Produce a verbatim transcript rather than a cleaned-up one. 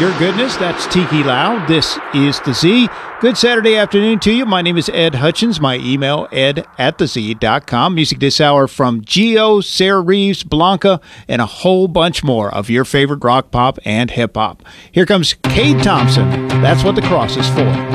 Your goodness, that's Tiki Lau. This is The Z. Good Saturday afternoon to you. My name is Ed Hutchins. My email, ed at the z dot com. Music this hour from Gio, Sarah Reeves, Blanca, and a whole bunch more of your favorite rock, pop, and hip-hop. Here comes Cade Thompson. That's what the cross is for.